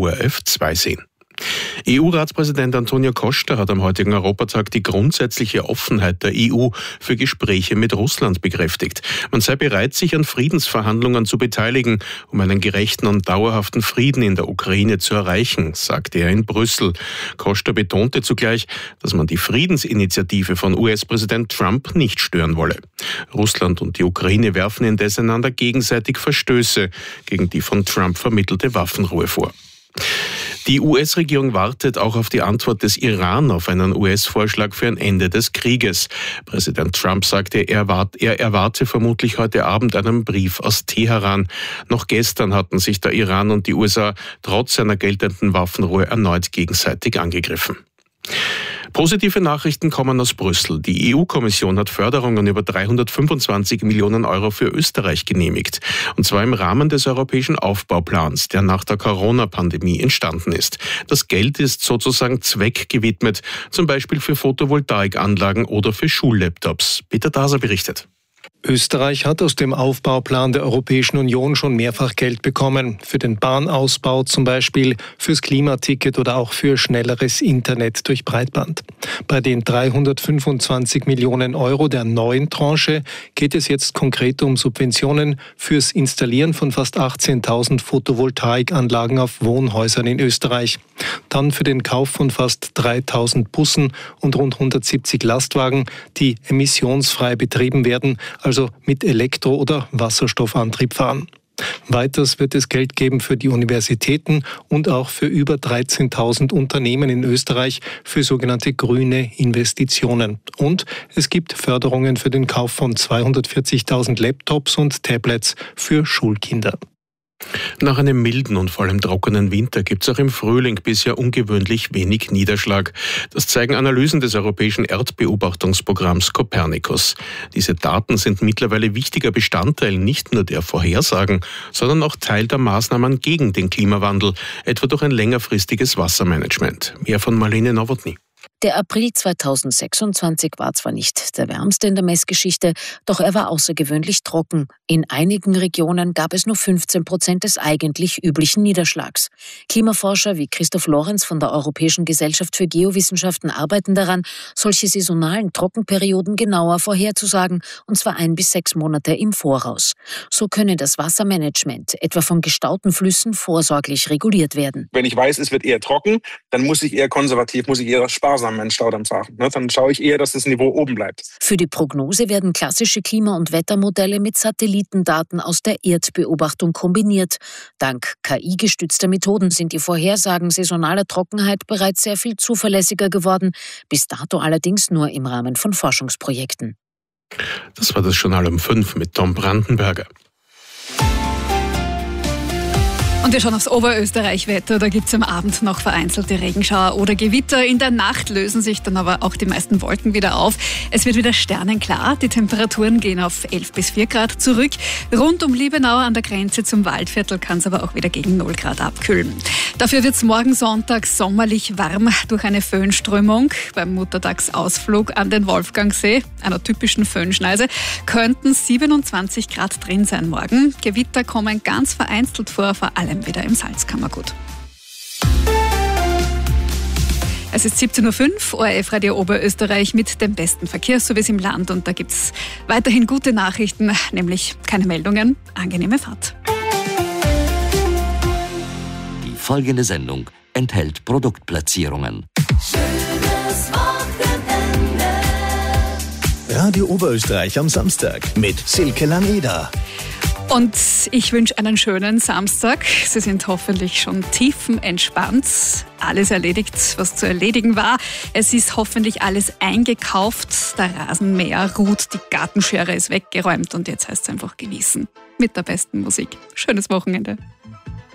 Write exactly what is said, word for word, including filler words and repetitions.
O R F zwei sehen. E U-Ratspräsident Antonio Costa hat am heutigen Europatag die grundsätzliche Offenheit der E U für Gespräche mit Russland bekräftigt. Man sei bereit, sich an Friedensverhandlungen zu beteiligen, um einen gerechten und dauerhaften Frieden in der Ukraine zu erreichen, sagte er in Brüssel. Costa betonte zugleich, dass man die Friedensinitiative von U S-Präsident Trump nicht stören wolle. Russland und die Ukraine werfen indes einander gegenseitig Verstöße gegen die von Trump vermittelte Waffenruhe vor. Die U S-Regierung wartet auch auf die Antwort des Iran auf einen U S-Vorschlag für ein Ende des Krieges. Präsident Trump sagte, er, wart, er erwarte vermutlich heute Abend einen Brief aus Teheran. Noch gestern hatten sich der Iran und die U S A trotz einer geltenden Waffenruhe erneut gegenseitig angegriffen. Positive Nachrichten kommen aus Brüssel. Die E U-Kommission hat Förderungen über dreihundertfünfundzwanzig Millionen Euro für Österreich genehmigt. Und zwar im Rahmen des europäischen Aufbauplans, der nach der Corona-Pandemie entstanden ist. Das Geld ist sozusagen zweckgewidmet, zum Beispiel für Photovoltaikanlagen oder für Schullaptops. Peter Daser berichtet. Österreich hat aus dem Aufbauplan der Europäischen Union schon mehrfach Geld bekommen. Für den Bahnausbau zum Beispiel, fürs Klimaticket oder auch für schnelleres Internet durch Breitband. Bei den dreihundertfünfundzwanzig Millionen Euro der neuen Tranche geht es jetzt konkret um Subventionen fürs Installieren von fast achtzehntausend Photovoltaikanlagen auf Wohnhäusern in Österreich. Dann für den Kauf von fast dreitausend Bussen und rund hundertsiebzig Lastwagen, die emissionsfrei betrieben werden, also mit Elektro- oder Wasserstoffantrieb fahren. Weiters wird es Geld geben für die Universitäten und auch für über dreizehntausend Unternehmen in Österreich für sogenannte grüne Investitionen. Und es gibt Förderungen für den Kauf von zweihundertvierzigtausend Laptops und Tablets für Schulkinder. Nach einem milden und vor allem trockenen Winter gibt es auch im Frühling bisher ungewöhnlich wenig Niederschlag. Das zeigen Analysen des europäischen Erdbeobachtungsprogramms Copernicus. Diese Daten sind mittlerweile wichtiger Bestandteil nicht nur der Vorhersagen, sondern auch Teil der Maßnahmen gegen den Klimawandel, etwa durch ein längerfristiges Wassermanagement. Mehr von Marlene Nowotny. Der April zweitausendsechsundzwanzig war zwar nicht der wärmste in der Messgeschichte, doch er war außergewöhnlich trocken. In einigen Regionen gab es nur fünfzehn Prozent des eigentlich üblichen Niederschlags. Klimaforscher wie Christoph Lorenz von der Europäischen Gesellschaft für Geowissenschaften arbeiten daran, solche saisonalen Trockenperioden genauer vorherzusagen, und zwar ein bis sechs Monate im Voraus. So könne das Wassermanagement, etwa von gestauten Flüssen, vorsorglich reguliert werden. Wenn ich weiß, es wird eher trocken, dann muss ich eher konservativ, muss ich eher sparsam einen Staudamm fahren. Dann schaue ich eher, dass das Niveau oben bleibt. Für die Prognose werden klassische Klima- und Wettermodelle mit Satellitendaten aus der Erdbeobachtung kombiniert. Dank K I-gestützter Methoden sind die Vorhersagen saisonaler Trockenheit bereits sehr viel zuverlässiger geworden, bis dato allerdings nur im Rahmen von Forschungsprojekten. Das war das Journal um fünf mit Tom Brandenberger. Und wir schauen aufs Oberösterreich-Wetter. Da gibt es am Abend noch vereinzelte Regenschauer oder Gewitter. In der Nacht lösen sich dann aber auch die meisten Wolken wieder auf. Es wird wieder sternenklar. Die Temperaturen gehen auf elf bis vier Grad zurück. Rund um Liebenau an der Grenze zum Waldviertel kann es aber auch wieder gegen null Grad abkühlen. Dafür wird es morgen Sonntag sommerlich warm durch eine Föhnströmung. Beim Muttertagsausflug an den Wolfgangsee, einer typischen Föhnschneise, könnten siebenundzwanzig Grad drin sein morgen. Gewitter kommen ganz vereinzelt vor, vor allem wieder im Salzkammergut. Es ist siebzehn Uhr fünf, O R F Radio Oberösterreich mit dem besten Verkehrsservice im Land. Und da gibt es weiterhin gute Nachrichten, nämlich keine Meldungen, angenehme Fahrt. Die folgende Sendung enthält Produktplatzierungen. Schönes Wochenende. Radio Oberösterreich am Samstag mit Silke Langeder. Und ich wünsche einen schönen Samstag. Sie sind hoffentlich schon tiefenentspannt. Alles erledigt, was zu erledigen war. Es ist hoffentlich alles eingekauft. Der Rasenmäher ruht, die Gartenschere ist weggeräumt und jetzt heißt es einfach genießen. Mit der besten Musik. Schönes Wochenende.